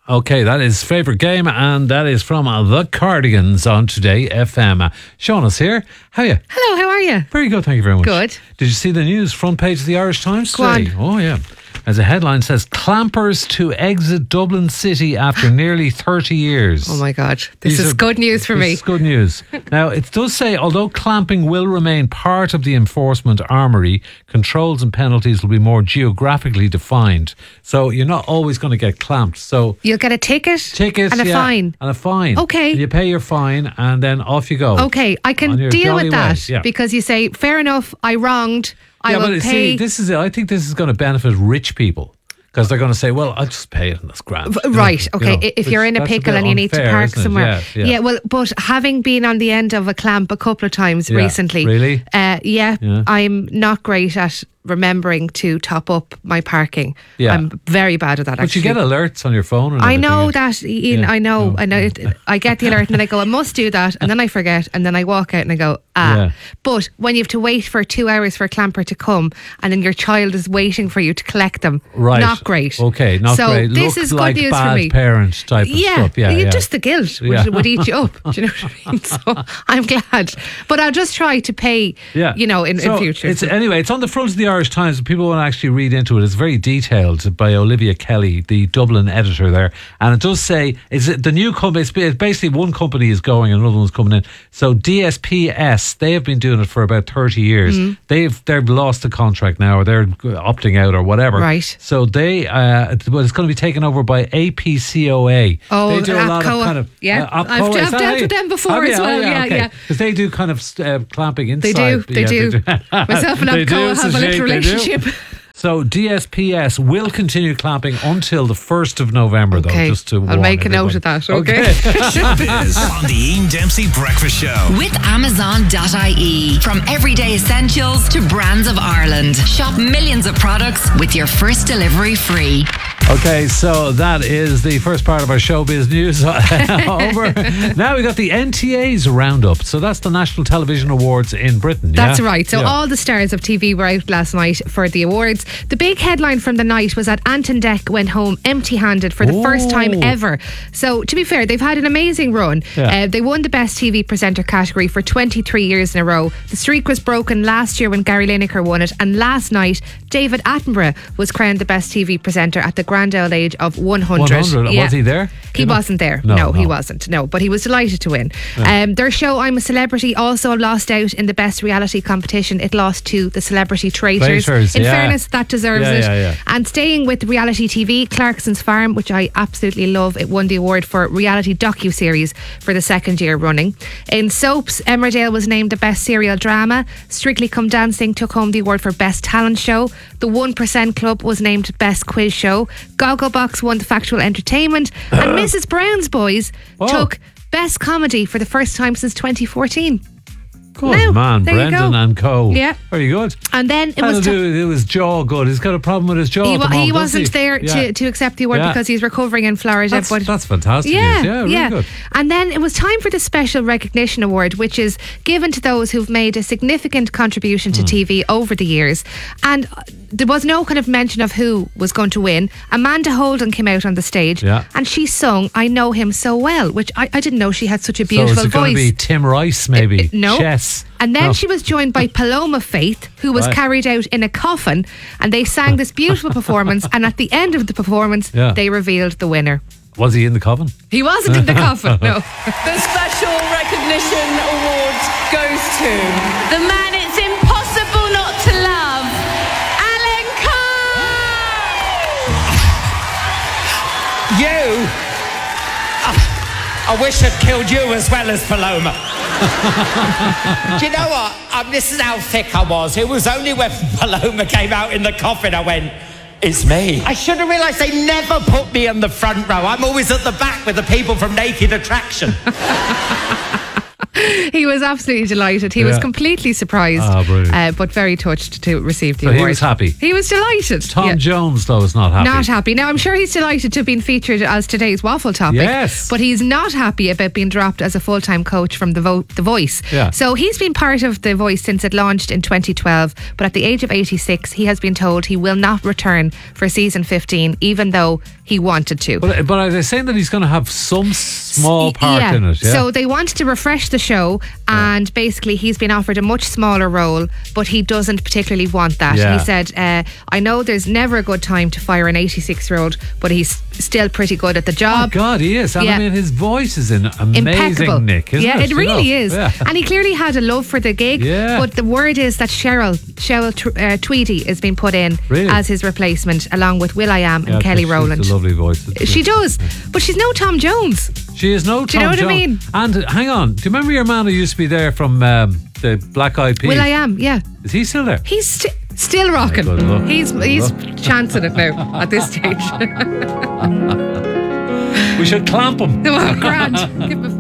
Okay, that is favourite game, and that is from The Cardigans on Today FM. Shauna's here. How are you? Hello, how are you? Very good, thank you very much. Good. Did you see the news, front page of the Irish Times today? Go on. Oh, yeah. As a headline says, clampers to exit Dublin City after nearly 30 years. Oh my God, this is good news for me. This is good news. Now, it does say, although clamping will remain part of the enforcement armoury, controls and penalties will be more geographically defined. So you're not always going to get clamped. So You'll get a ticket and a fine. And a fine. Okay. And you pay your fine and then off you go. Okay, I can deal with that way. Yeah. because you say, fair enough, I wronged, I will pay. See, I think this is going to benefit rich people. Because they're going to say, well, I'll just pay it and that's grand. Right, okay. If you're in a pickle and you need to park somewhere. Yeah, well, but having been on the end of a clamp a couple of times recently. Really? I'm not great at remembering to top up my parking. Yeah. I'm very bad at that, But actually. you get alerts on your phone and I know everything. that, Ian, I know. I get the alert and then I go, I must do that. And then I forget. And then I walk out and I go, Yeah. But when you have to wait for 2 hours for a clamper to come and then your child is waiting for you to collect them, Right. not great. Okay, not so great. this Looks is like good news bad for me. parent type of stuff. Just the guilt would eat you up. Do you know what I mean? So I'm glad. But I'll just try to pay, in future. It's on the front of the Irish Times, and people want to actually read into it. It's very detailed by Olivia Kelly, the Dublin editor there. And it does say, the new company, it's basically one company is going and another one's coming in. So DSPS, they have been doing it for about 30 years. They've lost the contract now, or they're opting out or whatever. Right. So it's going to be taken over by APCOA. Oh, they do a lot of kind of... I've dealt with them before as well. Yeah. Because they do kind of clamping inside. They do. Myself and APCOA have a little relationship. So DSPS will continue clamping until the 1st of November, though. Just to I'll make a note of that. Okay. Showbiz on the Ian Dempsey Breakfast Show with Amazon.ie. From everyday essentials to brands of Ireland. Shop millions of products with your first delivery free. Okay, so that is the first part of our showbiz news over. Now we got the NTA's roundup. So that's the National Television Awards in Britain. That's right. So all the stars of TV were out last night for the awards. The big headline from the night was that Anton Deck went home empty-handed for the first time ever. So to be fair, they've had an amazing run. They won the Best TV Presenter category for 23 years in a row. The streak was broken last year when Gary Lineker won it, and last night David Attenborough was crowned the Best TV Presenter at the grand old age of 100. 100. Was he there? He wasn't there. No, he wasn't. No, but he was delighted to win. Their show, I'm a Celebrity, also lost out in the Best Reality competition. It lost to the Celebrity Traitors. In fairness, that deserves it. And staying with reality TV, Clarkson's Farm, which I absolutely love, it won the award for reality docu-series for the second year running. In soaps, Emmerdale was named the Best Serial Drama. Strictly Come Dancing took home the award for Best Talent Show. The 1% Club was named Best Quiz Show. Gogglebox won the Factual Entertainment. And Mrs. Brown's Boys took Best Comedy for the first time since 2014. Good man, Brendan and Co. Yeah. Very good. And then it was jaw good. He's got a problem with his jaw. He wasn't there to accept the award because he's recovering in Florida. That's fantastic. Really good. And then it was time for the Special Recognition Award, which is given to those who've made a significant contribution to TV over the years. And there was no kind of mention of who was going to win. Amanda Holden came out on the stage and she sung I Know Him So Well, which I didn't know she had such a beautiful voice. So is it going to be Tim Rice maybe? No. Chess? And then she was joined by Paloma Faith, who was carried out in a coffin, and they sang this beautiful performance, and at the end of the performance they revealed the winner. Was he in the coffin? He wasn't in the coffin, no. The Special Recognition Award goes to the man it's impossible not to love, Alan Carr! You? I wish I'd killed you as well as Paloma. Do you know what? This is how thick I was. It was only when Paloma came out in the coffin I went, it's me. I should have realised they never put me in the front row. I'm always at the back with the people from Naked Attraction. He was absolutely delighted. He was completely surprised, but very touched to receive the award. He was happy. He was delighted. Tom Jones, though, is not happy. Not happy. Now, I'm sure he's delighted to have been featured as today's waffle topic. Yes. But he's not happy about being dropped as a full-time coach from The Voice. Yeah. So he's been part of The Voice since it launched in 2012. But at the age of 86, he has been told he will not return for season 15, even though he wanted to. But are they saying that he's going to have some small part in it? Yeah. So they wanted to refresh the show, and basically he's been offered a much smaller role, but he doesn't particularly want that. Yeah. He said, I know there's never a good time to fire an 86-year-old, but he's still pretty good at the job. Oh God, he is. And I mean, his voice is amazing, impeccable. Nick, isn't it? It really is. Yeah. And he clearly had a love for the gig. Yeah. But the word is that Cheryl Tweedy has been put in as his replacement, along with Will.i.am and Kelly Rowland. She's a lovely voice. She does, but she's no Tom Jones. She is no Tom Jones. Do you know what I mean? And hang on, do you remember your man who used to be there from the Black Eyed Peas? Will.i.am, yeah. Is he still there? He's still rocking. He's chancing it now at this stage. We should clamp him. Oh, grand. Give him a